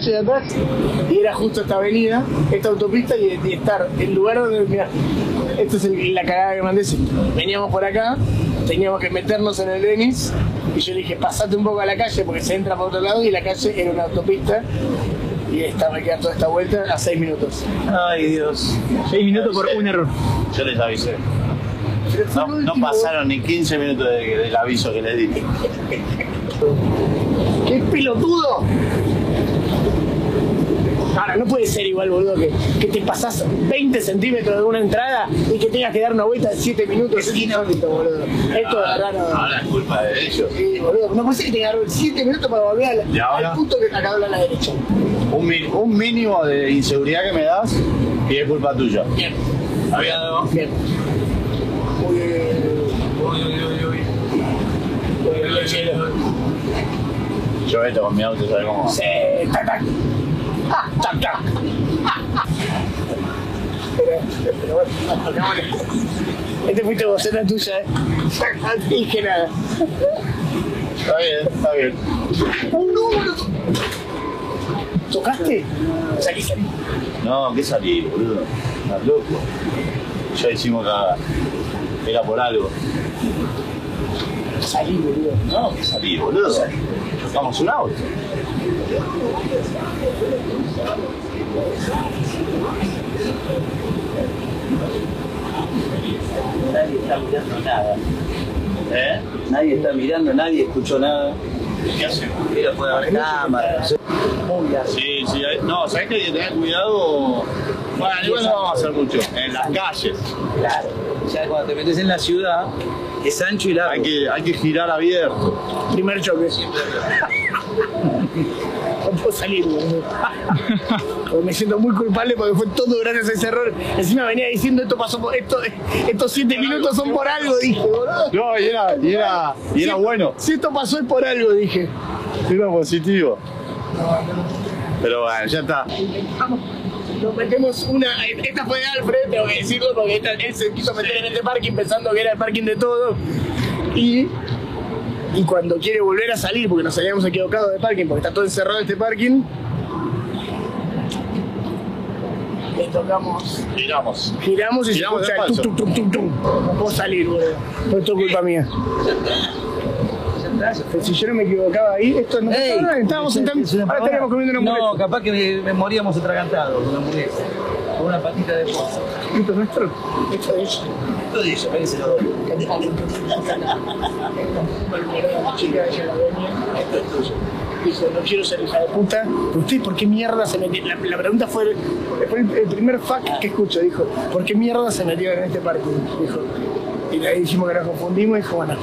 calle de atrás y era justo esta avenida, esta autopista y estar el lugar donde, mirá, esta es la cagada que mandé. Veníamos por acá, teníamos que meternos en el Denis y yo le dije, pasate un poco a la calle porque se entra por otro lado y la calle era una autopista. Y me queda toda esta vuelta a 6 minutos. Ay, Dios. 6 minutos por un error. Yo les avisé. No pasaron ni 15 minutos del aviso que les di. ¡Qué pelotudo! Ahora, no puede ser igual, boludo, que te pasás 20 centímetros de una entrada y que tengas que dar una vuelta de 7 minutos. Es insólito, boludo. Esto es raro. Ahora es culpa de ellos. Sí, boludo. No puede ser que tengas 7 minutos para volver al punto que acá dobla a la derecha. Un mínimo de inseguridad que me das y es culpa tuya. Bien. ¿Había? Bien. Uy. Yo esto con mi auto, ¿sabes cómo? Sí, tac, tac. Tac, tac. Pero bueno, este fuiste vos, era tuya, No te dije nada. Está bien, está bien. No. ¿Tocaste? Salí. No, ¿qué salí, boludo? Estás loco. Ya hicimos cagada. Era por algo. Salí, boludo. No, ¿qué salí, boludo? Chocamos un auto. Nadie está mirando nada. ¿Eh? Nadie está mirando, nadie escuchó nada. ¿Qué hacemos? Mira, puede haber cámaras. Sí, no, ¿sabés que hay que tener cuidado? Bueno, igual no vamos a hacer mucho. En las calles. Claro. Ya cuando te metes en la ciudad, es ancho y largo. Hay que girar abierto. Primer choque. No puedo salir, boludo. Me siento muy culpable porque fue todo gracias a ese error. Encima venía diciendo estos 7 minutos son por algo, dije, boludo. No, y era bueno. Si esto pasó es por algo, dije. Era positivo. Pero bueno, ya está. Nos metemos una. Esta fue de Alfred, tengo que decirlo, porque él se quiso meter en este parking pensando que era el parking de todo. Y cuando quiere volver a salir, porque nos habíamos equivocado de parking, porque está todo encerrado este parking, le tocamos. Giramos y se escucha el tum, tum, tum, tum. No puedo salir, boludo. No es culpa mía. Si yo no me equivocaba ahí, esto no estábamos sentados, ahora estaríamos comiendo una hamburguesa. No, capaz que me moríamos atragantados con una hamburguesa. Con una patita de pollo. ¿Esto es nuestro? Esto de ellos. Esto de ellos, parece lo doy. Esto es tuyo. Dijo, no quiero ser hija de puta. ¿Usted por qué mierda se metió? La pregunta fue el primer fact que escucho. Dijo, ¿por qué mierda se metió en este parking? Dijo. Y ahí dijimos que nos confundimos y dijo, bueno,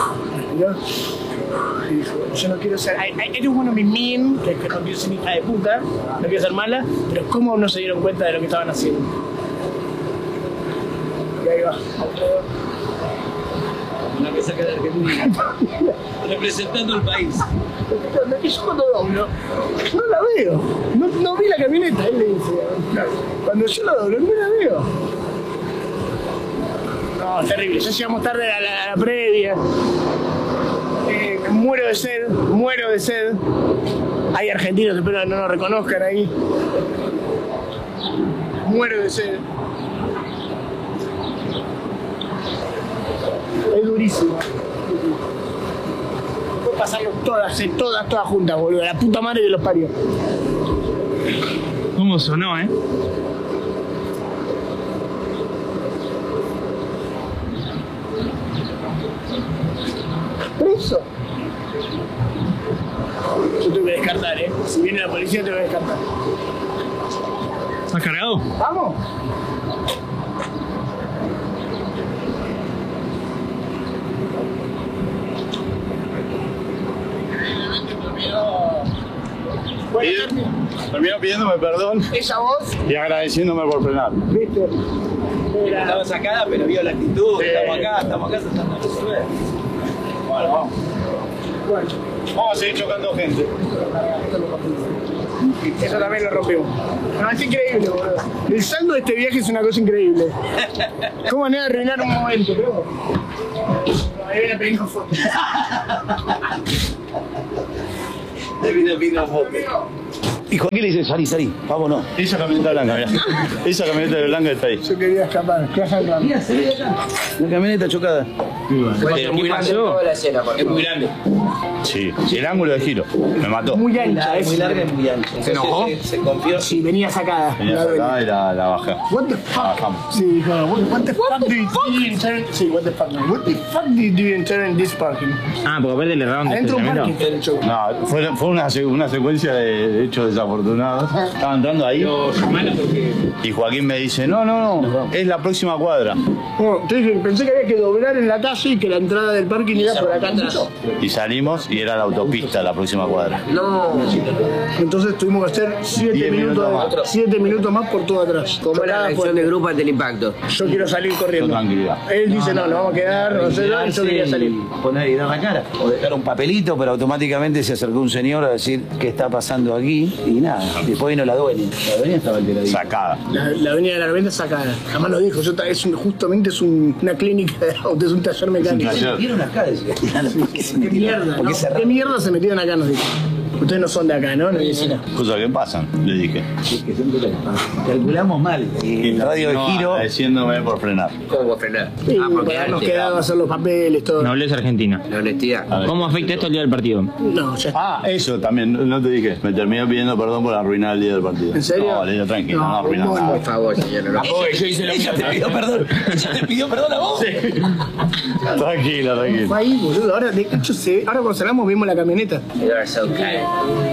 y dijo, yo no quiero ser, I don't wanna be mean, que no quiero ser hija de puta, no quiero ser mala, pero ¿cómo no se dieron cuenta de lo que estaban haciendo? Y ahí va, alrededor. Una casaca de Argentina. Representando el país. Y yo cuando doblo, no la veo, no vi la camioneta, él le dice, cuando yo la doblo, no la veo. No, terrible, ya llegamos tarde a la previa. Muero de sed. Hay argentinos, espero que no nos reconozcan ahí. Muero de sed. Es durísimo. Puedo pasarlo todas juntas, boludo. La puta madre que los parió. ¿Cómo sonó, ¿Preso? Yo tengo que descartar, Si viene la policía, tengo que descartar. ¿Estás cargado? ¡Vamos! Terminó pidiéndome perdón ¿Esa voz? y agradeciéndome por frenar. ¿Viste? Estaba sacada, pero vio la actitud. Sí. Estamos acá tratando de resolver. Bueno, vamos. Bueno, Vamos a seguir chocando gente. eso también lo rompimos. No, es increíble, boludo. El saldo de este viaje es una cosa increíble. ¿Cómo manera de arruinar un momento, pero? Ahí viene a pedir fotos. Te vino foto. Y Joaquín le dice, salí, vámonos. Esa camioneta blanca, mirá. Esa camioneta blanca está ahí. Yo quería escapar. ¿Qué haces, Ram? Una camioneta chocada. ¿Pero qué pasó? Es muy grande. Sí, el ángulo de giro. Me mató. Muy ancha, Es muy larga y muy ancha. ¿Se enojó? Se confió. Sí, venía sacada. Venía La dueña. sacada y la bajé. What the fuck? Bajamos. Sí, dijo, what the fuck do you do in turn? Sí, what the fuck, no. What the fuck do you do in turn in this parking? Ah, porque aparte le erraron de Adentro un parking estacionamiento. fue el choque. No, fue una secuencia de hechos desafortunados. Estaba entrando ahí y Joaquín me dice, no, es la próxima cuadra. Bueno, entonces pensé que había que doblar en la calle y que la entrada del parking era por acá atrás. Y salimos y era la autopista la próxima cuadra. Entonces tuvimos que hacer 7 10 minutos minutos, 7 minutos más por todo atrás. ¿Cómo es la reacción del grupo ante el impacto? Yo quiero salir corriendo. Con tranquilidad. Él dice, no, nos vamos a quedar, no sé, y yo quería salir. Poner y dar la cara. O dejar un papelito, pero automáticamente se acercó un señor a decir qué está pasando aquí y nada. Después vino la dueña. La dueña estaba alteradita. Sacada. La avenida de la Reventa sacada. Jamás lo dijo, justamente es una clínica de autos, es un taller mecánico. taller. Se metieron acá, decía. ¿Qué mierda? Porque ¿no? se ¿Qué mierda se metieron acá? Nos dijo. Ustedes no son de acá, ¿no? Cosas que pasan, le dije. que siempre calculamos mal. El radio de giro. Agradeciéndome por frenar. ¿Cómo frenar? Y Ah, porque por habernos antes, quedado a hacer los papeles, todo. Nobleza argentina. la honestidad. ¿Cómo afecta esto el día del partido? No, ya está. Ah, eso también, no te dije. Me terminé pidiendo perdón por arruinar el día del partido. ¿En serio? No, le digo tranquilo, no arruinar no, nada. Por favor, señor. No. Yo hice lo Ella te pidió perdón. Ella te pidió perdón a vos. Tranquilo, tranquilo. Fue ahí, boludo. Ahora, de hecho, ahora cuando salgamos vimos la camioneta. You are so kind.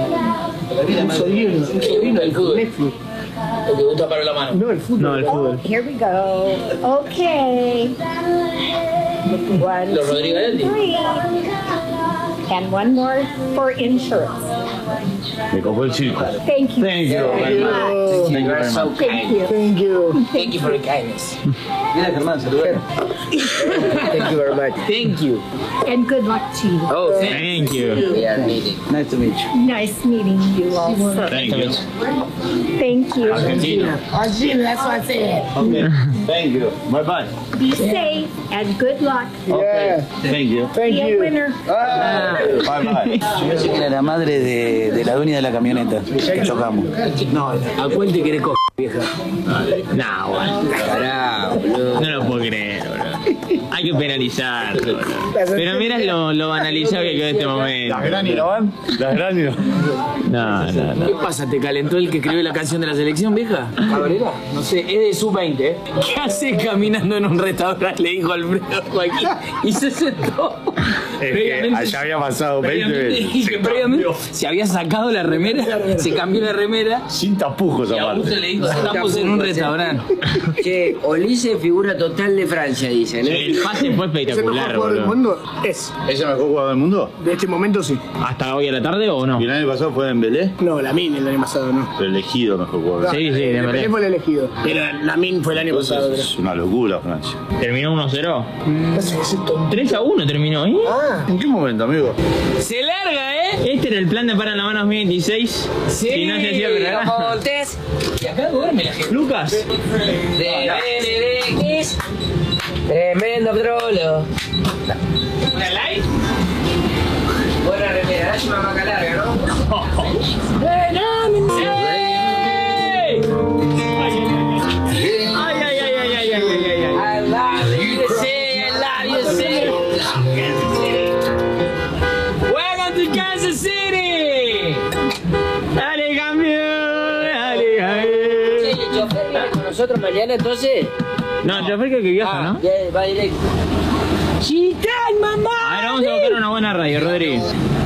Un sobrino El fútbol. Netflix. El que gusta para la mano. No, el fútbol. No, el fútbol. Here we go. Okay. One, Los Rodrigo Eldi. 3. And one more for insurance. Me copó el circo. Thank you. Thank you very much. Thank you You are very so much. Thank kind. you. Thank you. Thank you for your kindness. Mira, Germán, saludar. Thank you very much. Thank you. And good luck to you. Oh, Thank you. We are meeting. Nice to meet you. Nice meeting you also. Thank you. Thank you. Argentina. Argentina, that's what I said. Okay. Thank you. Bye bye. Be safe and good luck. Yeah. Thank you. Thank Be a you. winner. Bye bye. Yo pensé que era la madre de la dueña de la camioneta que chocamos. No, ¿a cuál te querés coger, vieja? No, bueno. Pará, boludo. No lo puedo creer, boludo. Hay que penalizar, boludo. Pero mira lo banalizado que quedó este momento. ¿Las Granny no van? ¿Las Granny no? No. ¿Qué pasa? ¿Te calentó el que escribió la canción de la selección, vieja? ¿Cabrera? No sé, es de sub-20, ¿eh? ¿Qué hace caminando en un restaurante? Le dijo Alfredo Joaquín. Y se sentó. Allá había pasado 20 previamente, veces. previamente se había sacado la remera, se cambió la remera. Sin tapujos Y a Augusto aparte. le dijo, estamos en un restaurante. Che, Olise figura total de Francia, dicen, ¿eh? El pase fue ¿Es el mejor espectacular, jugador del boludo. mundo? Es. ¿Es el mejor jugador del mundo? De este momento sí. ¿Hasta hoy a la tarde o no? ¿Y el año pasado fue Dembélé? No, Lamin el año pasado no. Pero elegido mejor jugador. Sí, sí, Dembélé. Dembélé fue el elegido. Pero Lamin fue el año pasado, creo. Es una locura, Francia. ¿Terminó 1-0? No sé, es tonto. 3-1 terminó, ¿eh? ¿En qué momento, amigo? Se larga, ¿eh? Este era el plan de Para la Mano 2026. Sí, Si no se hacía programa. Montes. Y acá duerme la gente. Lucas. Tremendo trolo. ¿Una light? Buena remera, es una manga larga, ¿no? I love you, say, I love you, say. Welcome to Kansas City. Dale, campeón. Dale, Che, ¿el chofer viene con nosotros mañana entonces? No, yo creo que viaja, ¿no? Ya, va directo. ¡Chitán, mamá! A ver, vamos a buscar una buena radio, Rodri.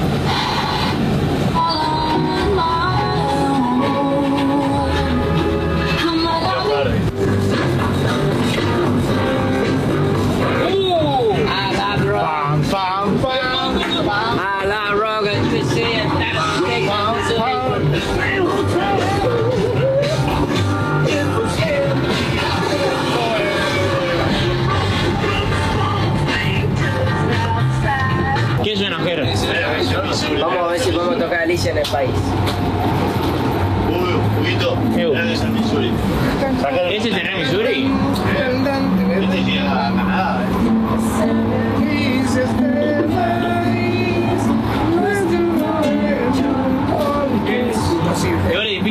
A la rock. A la rock, que sea ¿Qué suena, Jero? Vamos a ver si podemos tocar Alicia en el país. Juguito. Era de San Missouri. ¿Ese es el tiramisú?